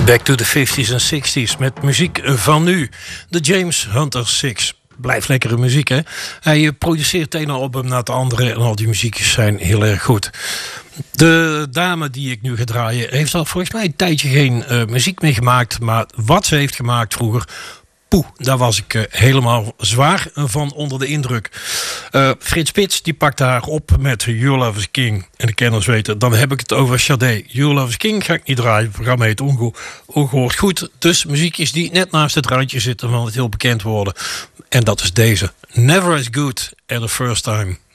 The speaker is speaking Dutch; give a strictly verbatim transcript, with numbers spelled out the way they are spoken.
Back to the fifties en sixties met muziek van nu. De James Hunter Six. Blijft lekkere muziek, hè? Hij produceert het ene album na het andere en al die muziekjes zijn heel erg goed. De dame die ik nu ga draaien heeft al volgens mij een tijdje geen uh, muziek meer gemaakt. Maar wat ze heeft gemaakt vroeger, poeh, daar was ik uh, helemaal zwaar van onder de indruk. Uh, Frits Spits die pakte haar op met Your Love is King. En de kenners weten, dan heb ik het over Sade. Your Love is King ga ik niet draaien. Het programma heet Onge- Ongehoord Goed. Dus muziekjes die net naast het randje zitten van het heel bekend worden. En dat is deze. Never as good as the first time.